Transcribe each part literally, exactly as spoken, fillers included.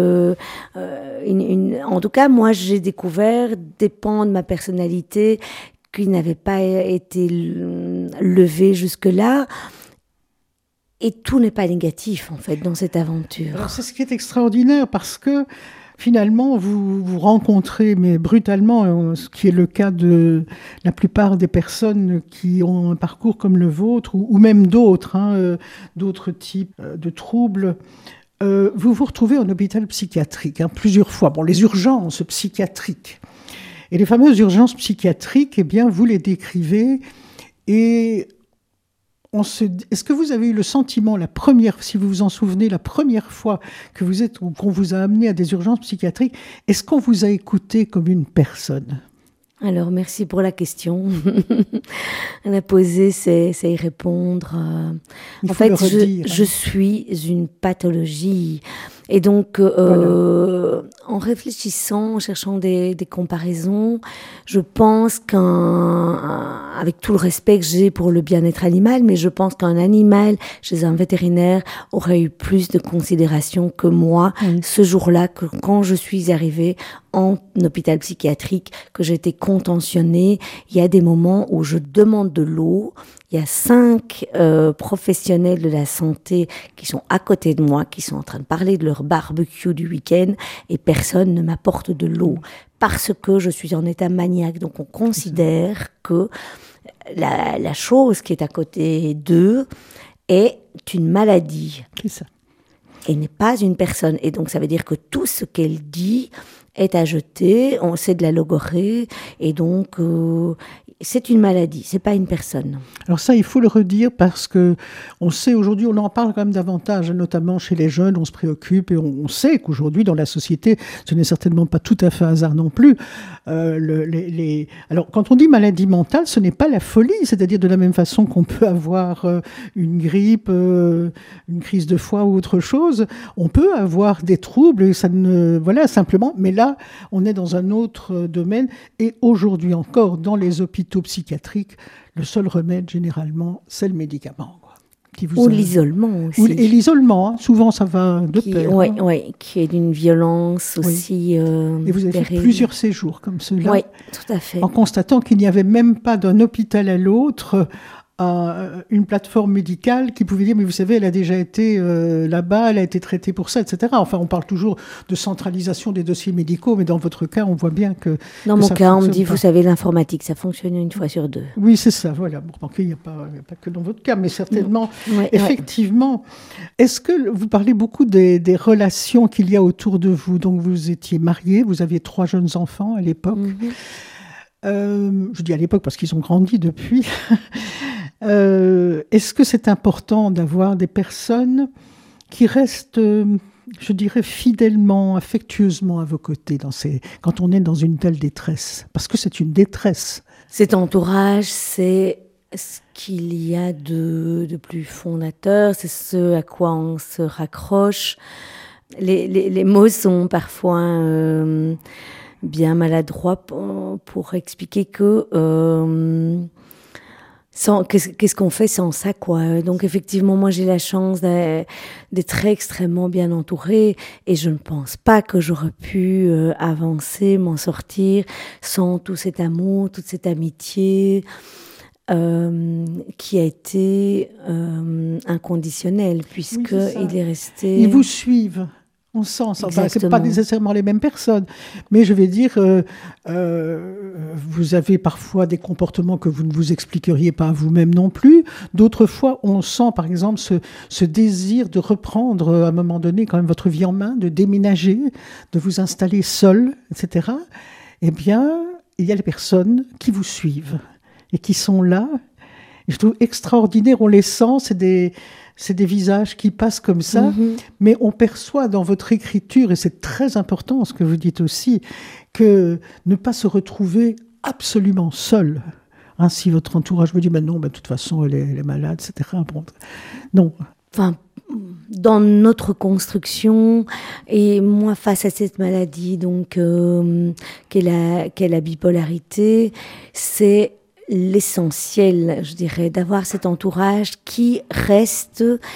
Euh, euh, une, une, en tout cas, moi, j'ai découvert des pans de ma personnalité qui n'avaient pas été levés jusque-là. Et tout n'est pas négatif, en fait, dans cette aventure. Alors, c'est ce qui est extraordinaire, parce que finalement, vous vous rencontrez, mais brutalement, ce qui est le cas de la plupart des personnes qui ont un parcours comme le vôtre, ou, ou même d'autres, hein, euh, d'autres types euh, de troubles. Euh, vous vous retrouvez en hôpital psychiatrique, hein, plusieurs fois. Bon, les urgences psychiatriques. Et les fameuses urgences psychiatriques, eh bien, vous les décrivez. Et on se... est-ce que vous avez eu le sentiment, la première, si vous vous en souvenez, la première fois que vous êtes, ou qu'on vous a amené à des urgences psychiatriques, est-ce qu'on vous a écouté comme une personne ? Alors, merci pour la question. La poser, c'est, c'est y répondre. Il en faut fait, le redire, je, hein. je suis une pathologie. Et donc, euh, voilà. En réfléchissant, en cherchant des, des comparaisons, je pense qu'un, avec tout le respect que j'ai pour le bien-être animal, mais je pense qu'un animal chez un vétérinaire aurait eu plus de considération que moi, oui. Ce jour-là, que quand je suis arrivée en hôpital psychiatrique, que j'ai été contentionnée. Il y a des moments où je demande de l'eau. Il y a cinq euh, professionnels de la santé qui sont à côté de moi, qui sont en train de parler de leur barbecue du week-end, et personne ne m'apporte de l'eau parce que je suis en état maniaque. Donc on considère que la, la chose qui est à côté d'eux est une maladie. C'est ça. Et n'est pas une personne. Et donc ça veut dire que tout ce qu'elle dit est à jeter, on sait de la logorée, et donc euh, c'est une maladie, c'est pas une personne. Alors ça, il faut le redire, parce que on sait aujourd'hui, on en parle quand même davantage, notamment chez les jeunes, on se préoccupe, et on, on sait qu'aujourd'hui dans la société, ce n'est certainement pas tout à fait hasard non plus. Euh, le, les, les... Alors quand on dit maladie mentale, ce n'est pas la folie, c'est-à-dire de la même façon qu'on peut avoir euh, une grippe, euh, une crise de foie ou autre chose, on peut avoir des troubles, ça ne, voilà, simplement, mais là, Là, on est dans un autre domaine. Et aujourd'hui encore, dans les hôpitaux psychiatriques, le seul remède, généralement, c'est le médicament. Quoi, qui vous Ou a... l'isolement aussi. Ou, et l'isolement, hein, souvent, ça va de qui, pair. Oui, hein. ouais, qui est d'une violence aussi oui. euh, Et vous avez terrible. fait plusieurs séjours comme ceux-là. Oui, tout à fait. En constatant qu'il n'y avait même pas d'un hôpital à l'autre Euh, une plateforme médicale qui pouvait dire, mais vous savez, elle a déjà été euh, là-bas, elle a été traitée pour ça, et cetera. Enfin, on parle toujours de centralisation des dossiers médicaux, mais dans votre cas, on voit bien que Dans que mon ça cas, on me dit, pas. vous savez, l'informatique, ça fonctionne une fois sur deux. Oui, c'est ça, voilà. Bon, il n'y a, a pas que dans votre cas, mais certainement, ouais, effectivement. Ouais. Est-ce que vous parlez beaucoup des, des relations qu'il y a autour de vous? Donc, vous étiez mariés, vous aviez trois jeunes enfants à l'époque. Mm-hmm. Euh, je dis à l'époque parce qu'ils ont grandi depuis. euh, est-ce que c'est important d'avoir des personnes qui restent, euh, je dirais, fidèlement, affectueusement à vos côtés dans ces, quand on est dans une telle détresse? Parce que c'est une détresse. Cet entourage, c'est ce qu'il y a de, de plus fondateur, c'est ce à quoi on se raccroche. Les, les, les mots sont parfois... Euh, bien maladroit pour, pour expliquer que euh, sans, qu'est-ce, qu'est-ce qu'on fait sans ça, quoi. Donc effectivement, moi j'ai la chance d'être, d'être extrêmement bien entourée, et je ne pense pas que j'aurais pu euh, avancer, m'en sortir sans tout cet amour, toute cette amitié euh, qui a été euh, inconditionnelle, puisque oui, il est resté... Ils vous suivent. On sent, ça. Enfin, c'est pas nécessairement les mêmes personnes, mais je vais dire, euh, euh, vous avez parfois des comportements que vous ne vous expliqueriez pas à vous-même non plus. D'autres fois, on sent, par exemple, ce, ce désir de reprendre, à un moment donné, quand même votre vie en main, de déménager, de vous installer seul, et cetera. Eh bien, il y a les personnes qui vous suivent et qui sont là. Et je trouve extraordinaire, on les sent, c'est des... C'est des visages qui passent comme ça, mm-hmm. mais on perçoit dans votre écriture, et c'est très important ce que vous dites aussi, que ne pas se retrouver absolument seul. Hein, si votre entourage vous dit ben « non, ben, de toute façon, elle est, elle est malade, et cetera » Bon, non. Enfin, dans notre construction, et moi face à cette maladie, donc, euh, qu'est la, qu'est la bipolarité, c'est... l'essentiel, je dirais, d'avoir cet entourage qui reste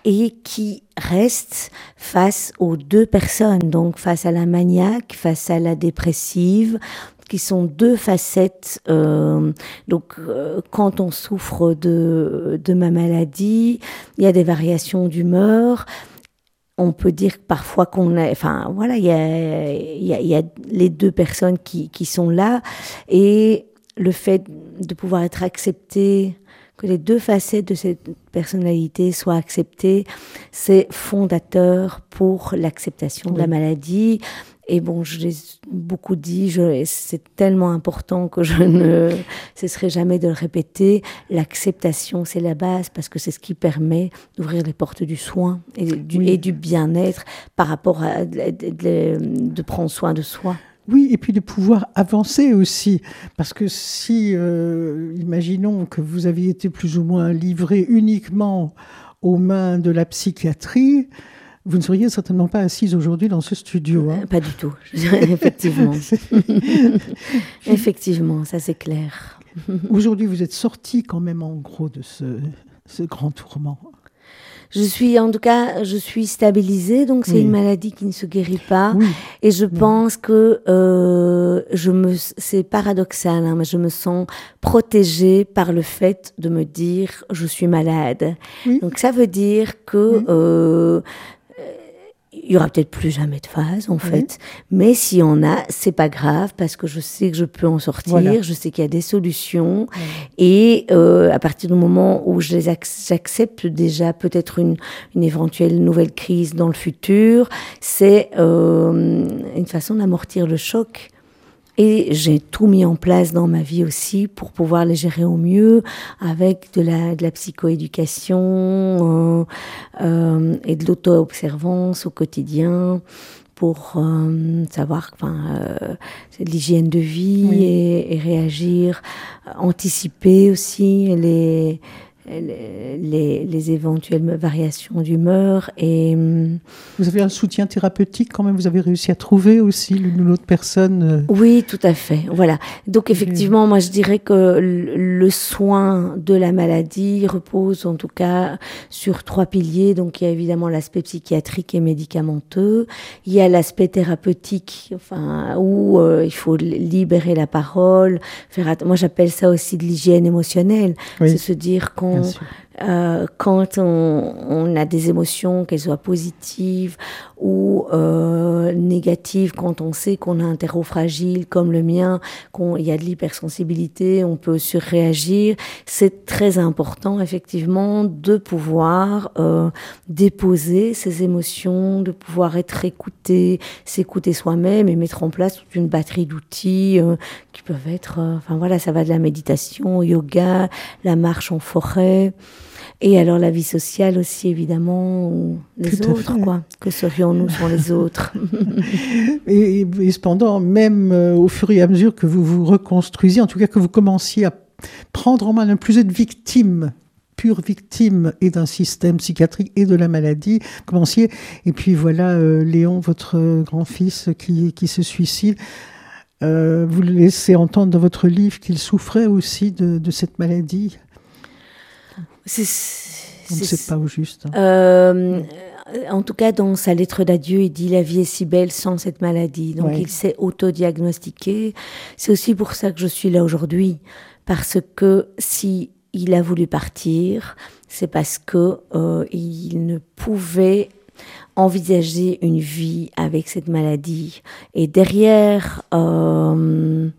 et qui reste face aux deux personnes, donc face à la maniaque, face à la dépressive, qui sont deux facettes. Euh, donc, euh, quand on souffre de, de ma maladie, il y a des variations d'humeur. On peut dire parfois qu'on a, enfin voilà, il y a, il y a, il y a les deux personnes qui, qui sont là, et le fait de pouvoir être accepté, que les deux facettes de cette personnalité soient acceptées, c'est fondateur pour l'acceptation oui. de la maladie. Et bon, je l'ai beaucoup dit, je, c'est tellement important que je ne cesserai jamais de le répéter. L'acceptation, c'est la base, parce que c'est ce qui permet d'ouvrir les portes du soin et du, oui. et du bien-être par rapport à de, de, de prendre soin de soi. Oui, et puis de pouvoir avancer aussi, parce que si, euh, imaginons que vous aviez été plus ou moins livré uniquement aux mains de la psychiatrie, vous ne seriez certainement pas assise aujourd'hui dans ce studio. Hein. Pas du tout, effectivement. Effectivement, ça c'est clair. Aujourd'hui, vous êtes sortie quand même en gros de ce, ce grand tourment. Je suis, en tout cas, je suis stabilisée, donc c'est oui. une maladie qui ne se guérit pas. Oui. Et je oui. pense que euh, je me, c'est paradoxal, hein, mais je me sens protégée par le fait de me dire je suis malade. Oui. Donc ça veut dire que oui. euh, il y aura peut-être plus jamais de phase, en oui. fait. Mais s'il y en a, c'est pas grave, parce que je sais que je peux en sortir, voilà. je sais qu'il y a des solutions. Oui. Et euh, à partir du moment où je les ac- j'accepte déjà peut-être une, une éventuelle nouvelle crise dans le futur, c'est euh, une façon d'amortir le choc. Et j'ai tout mis en place dans ma vie aussi pour pouvoir les gérer au mieux, avec de la, de la psychoéducation euh, euh, et de l'auto-observance au quotidien pour euh, savoir, enfin, euh, c'est de l'hygiène de vie oui. et, et réagir, anticiper aussi les... Les, les, les éventuelles variations d'humeur. Et vous avez un soutien thérapeutique quand même, vous avez réussi à trouver aussi l'une ou l'autre personne. Oui, tout à fait. Voilà. Donc effectivement, moi je dirais que le soin de la maladie repose en tout cas sur trois piliers. Donc il y a évidemment l'aspect psychiatrique et médicamenteux. Il y a l'aspect thérapeutique, enfin où euh, il faut libérer la parole. Faire att- moi j'appelle ça aussi de l'hygiène émotionnelle. Oui. C'est se dire qu'on Euh, quand on, on a des émotions, qu'elles soient positives ou euh, négatives, quand on sait qu'on a un terreau fragile comme le mien, qu'il y a de l'hypersensibilité, on peut surréagir, c'est très important effectivement de pouvoir euh, déposer ces émotions, de pouvoir être écouté, s'écouter soi-même et mettre en place toute une batterie d'outils euh, qui peuvent être, euh, enfin voilà, ça va de la méditation au yoga, la marche en forêt. Et alors la vie sociale aussi, évidemment, ou les Tout autres, quoi. Que serions-nous sans les autres? et, et cependant, même euh, au fur et à mesure que vous vous reconstruisiez, en tout cas que vous commenciez à prendre en main, ne plus être victime, pure victime et d'un système psychiatrique et de la maladie, commenciez. Et puis voilà, euh, Léon, votre grand-fils qui, qui se suicide. Euh, vous le laissez entendre dans votre livre qu'il souffrait aussi de, de cette maladie. C'est, On ne sait pas au juste. Hein. Euh, en tout cas, dans sa lettre d'adieu, il dit « La vie est si belle sans cette maladie ». Donc, ouais. il s'est autodiagnostiqué. C'est aussi pour ça que je suis là aujourd'hui. Parce que si il a voulu partir, c'est parce que euh, il ne pouvait envisager une vie avec cette maladie. Et derrière, euh,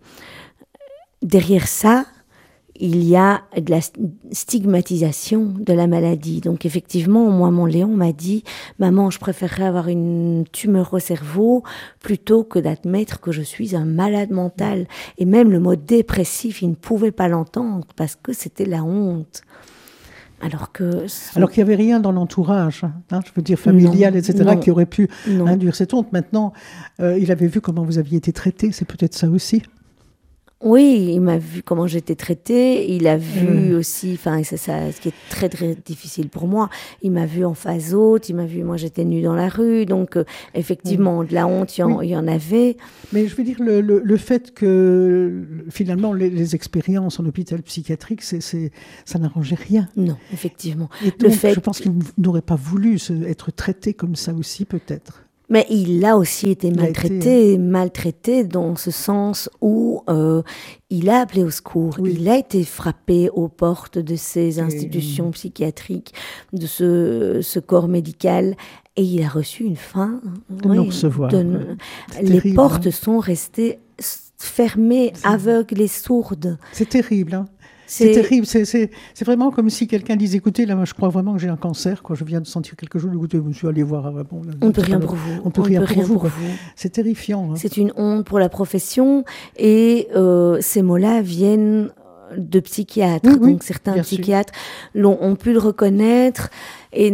derrière ça, il y a de la stigmatisation de la maladie. Donc effectivement, moi, mon Léon m'a dit « Maman, je préférerais avoir une tumeur au cerveau plutôt que d'admettre que je suis un malade mental. » Et même le mot dépressif, il ne pouvait pas l'entendre parce que c'était la honte. Alors que... Alors qu'il n'y avait rien dans l'entourage, hein, je veux dire familial, non, et cetera, non, qui aurait pu induire cette honte. Maintenant, euh, il avait vu comment vous aviez été traité, c'est peut-être ça aussi. Oui, il m'a vu comment j'étais traitée. Il a vu mmh. aussi, enfin, c'est ça, ce qui est très très difficile pour moi. Il m'a vu en face haute. Il m'a vu, moi, j'étais nue dans la rue. Donc, euh, effectivement, mmh. de la honte, il y, oui. y en avait. Mais je veux dire le, le, le fait que finalement les, les expériences en hôpital psychiatrique, c'est, c'est, ça n'arrangeait rien. Non, effectivement. Et donc, le fait je pense qu'il n'aurait pas voulu se, être traité comme ça aussi, peut-être. Mais il a aussi été maltraité, été... maltraité dans ce sens où euh, il a appelé au secours. Oui. Il a été frappé aux portes de ces institutions et... psychiatriques, de ce, ce corps médical, et il a reçu une fin. De oui, nous recevoir. De... Les terrible, portes hein. sont restées fermées, c'est... aveugles et sourdes. C'est terrible, hein. C'est, c'est terrible, c'est, c'est, c'est vraiment comme si quelqu'un disait, écoutez, là, moi, je crois vraiment que j'ai un cancer, quoi. Je viens de sentir quelque chose, écoutez, monsieur, allez voir. Bon, là, on ne peut rien pour vous. On ne peut rien, pour, rien vous, pour vous. C'est terrifiant. Hein. C'est une honte pour la profession, et euh, ces mots-là viennent de psychiatres. Oui, oui, donc certains psychiatres l'ont, ont pu le reconnaître, et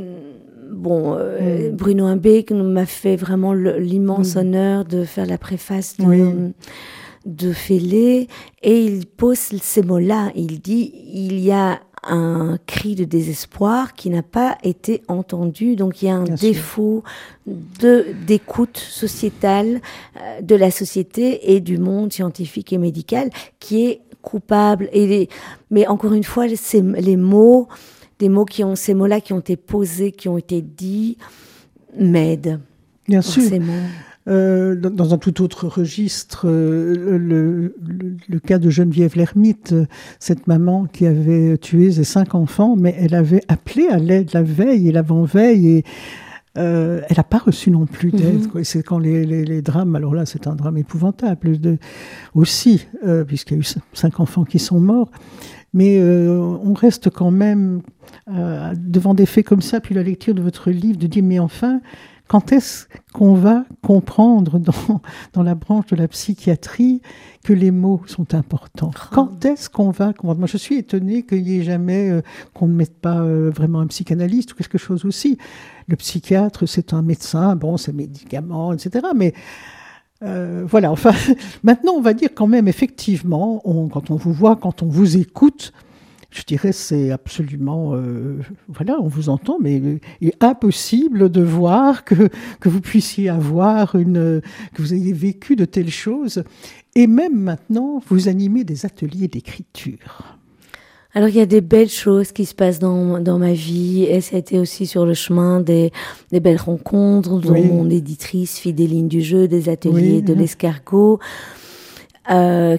bon, euh, mm. Bruno Imbeek m'a fait vraiment le, l'immense mm. honneur de faire la préface de... Oui. de Fellé, et il pose ces mots-là. Il dit, il y a un cri de désespoir qui n'a pas été entendu, donc il y a un Bien défaut de, d'écoute sociétale euh, de la société et du monde scientifique et médical qui est coupable. Et les, mais encore une fois, c'est les mots, des mots qui ont, ces mots-là qui ont été posés, qui ont été dits, m'aident. Bien sûr. Ces mots. Euh, dans un tout autre registre, euh, le, le, le cas de Geneviève Lermite, cette maman qui avait tué ses cinq enfants, mais elle avait appelé à l'aide la veille et l'avant-veille, et euh, elle n'a pas reçu non plus d'aide. Mm-hmm. Quoi. Et c'est quand les, les, les drames, alors là c'est un drame épouvantable de, aussi, euh, puisqu'il y a eu cinq enfants qui sont morts, mais euh, on reste quand même euh, devant des faits comme ça, puis la lecture de votre livre, de dire mais enfin... Quand est-ce qu'on va comprendre dans, dans la branche de la psychiatrie que les mots sont importants ? Quand est-ce qu'on va comprendre ? Moi, je suis étonnée qu'il n'y ait jamais, euh, qu'on ne mette pas euh, vraiment un psychanalyste ou quelque chose aussi. Le psychiatre, c'est un médecin, bon, c'est médicaments, et cetera. Mais euh, voilà, enfin, maintenant, on va dire quand même, effectivement, on, quand on vous voit, quand on vous écoute, je dirais c'est absolument... Euh, voilà, on vous entend, mais il est impossible de voir que, que vous puissiez avoir une... que vous ayez vécu de telles choses. Et même maintenant, vous animez des ateliers d'écriture. Alors, il y a des belles choses qui se passent dans, dans ma vie, et ça a été aussi sur le chemin des, des belles rencontres, dont oui. mon éditrice Fidéline du Jeu, des ateliers oui. de l'Escargot. Euh,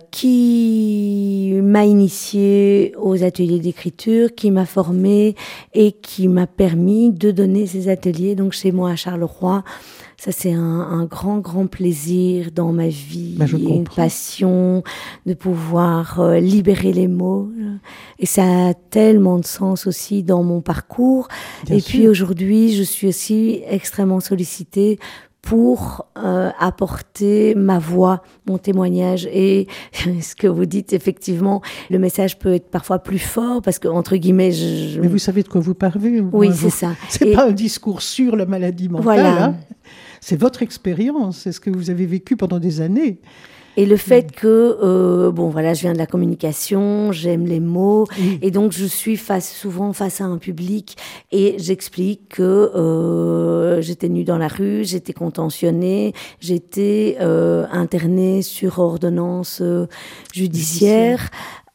qui m'a initiée aux ateliers d'écriture, qui m'a formée et qui m'a permis de donner ces ateliers donc chez moi à Charleroi. Ça, c'est un, un grand, grand plaisir dans ma vie, ben, je et une passion de pouvoir euh, libérer les mots. Et ça a tellement de sens aussi dans mon parcours. Bien et sûr. Puis aujourd'hui, je suis aussi extrêmement sollicitée pour euh, apporter ma voix, mon témoignage. Et ce que vous dites, effectivement, le message peut être parfois plus fort parce que, entre guillemets... Je... Mais vous savez de quoi vous parlez. Oui, vous... c'est ça. C'est et... pas un discours sur la maladie mentale. Voilà. Hein. C'est votre expérience, c'est ce que vous avez vécu pendant des années. Et le fait que, euh, bon, voilà, je viens de la communication, j'aime les mots, oui. et donc je suis face, souvent face à un public, et j'explique que euh, j'étais nue dans la rue, j'étais contentionnée, j'étais euh, internée sur ordonnance euh, judiciaire,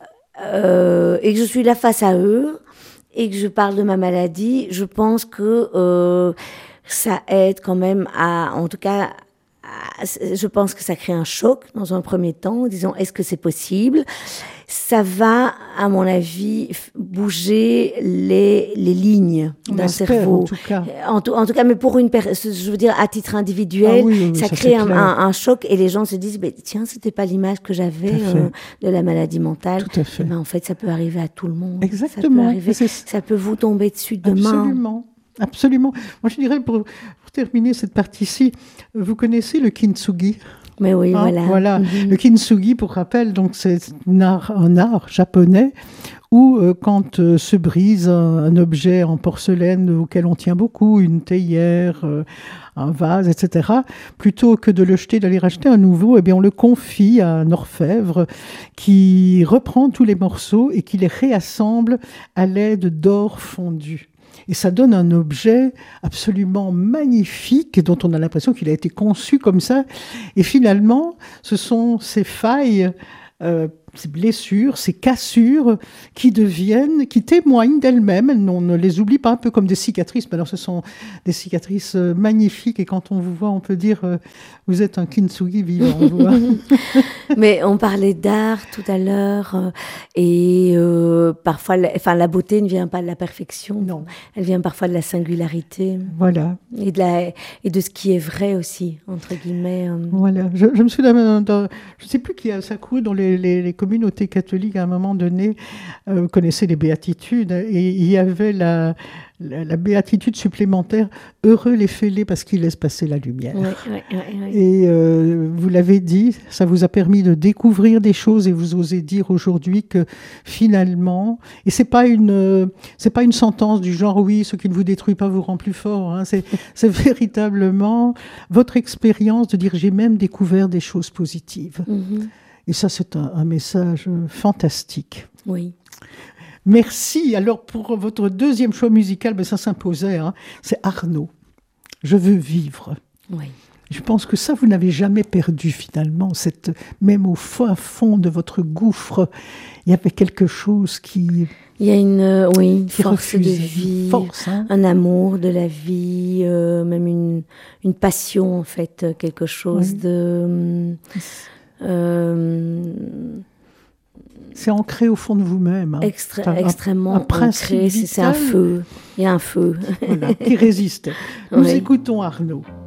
euh, et que je suis là face à eux, et que je parle de ma maladie. Je pense que euh, ça aide quand même à, en tout cas... Je pense que ça crée un choc dans un premier temps, disons, est-ce que c'est possible ? Ça va, à mon avis, bouger les, les lignes On d'un espère, cerveau. En tout cas. En tout, en tout cas, mais pour une personne, je veux dire, à titre individuel, ah oui, oui, ça, ça crée un, un, un choc et les gens se disent, bah, tiens, c'était pas l'image que j'avais euh, de la maladie mentale. Tout à fait. Et ben, en fait, ça peut arriver à tout le monde. Exactement. Ça peut, arriver, ça peut vous tomber dessus demain. Absolument. Absolument. Moi, je dirais, pour, pour terminer cette partie-ci, vous connaissez le kintsugi ? Mais oui, hein, voilà. voilà. Mm-hmm. Le kintsugi, pour rappel, donc c'est un art, un art japonais où euh, quand euh, se brise un, un objet en porcelaine auquel on tient beaucoup, une théière, euh, un vase, et cetera, plutôt que de le jeter, d'aller racheter un nouveau, eh bien on le confie à un orfèvre qui reprend tous les morceaux et qui les réassemble à l'aide d'or fondu. Et ça donne un objet absolument magnifique dont on a l'impression qu'il a été conçu comme ça. Et finalement, ce sont ces failles, euh, ces blessures, ces cassures qui deviennent, qui témoignent d'elles-mêmes. On ne les oublie pas, un peu comme des cicatrices. Mais alors, ce sont des cicatrices magnifiques. Et quand on vous voit, on peut dire, euh, vous êtes un kintsugi vivant. Mais on parlait d'art tout à l'heure. Euh, et euh, parfois, la, enfin, la beauté ne vient pas de la perfection. Non. Elle vient parfois de la singularité. Voilà. Et de, la, et de ce qui est vrai aussi, entre guillemets. Euh. Voilà. Je, je me souviens, je ne sais plus qui a ça couru dans les, les, les communautés catholiques à un moment donné, euh, vous connaissez les béatitudes, et il y avait la, la, la béatitude supplémentaire, heureux les fêlés parce qu'ils laissent passer la lumière. Oui, oui, oui, oui. Et euh, vous l'avez dit, ça vous a permis de découvrir des choses et vous osez dire aujourd'hui que finalement, et c'est pas une, c'est pas une sentence du genre oui, ce qui ne vous détruit pas vous rend plus fort. Hein, c'est, c'est véritablement votre expérience de dire j'ai même découvert des choses positives. Mm-hmm. Et ça, c'est un, un message fantastique. Oui. Merci. Alors, pour votre deuxième choix musical, ben ça s'imposait, hein, c'est Arnaud. Je veux vivre. Oui. Je pense que ça, vous n'avez jamais perdu finalement. Cette, même au fin fond de votre gouffre, il y avait quelque chose qui... Il y a une, euh, oui, une force refusait, de vie, force, hein. Un amour de la vie, euh, même une, une passion en fait, quelque chose oui. de... Euh, c'est ancré au fond de vous-même. Hein. Extré- un, extrêmement un, un ancré, c'est, c'est un feu. Il y a un feu. Voilà, qui résiste. Nous oui. écoutons Arnaud.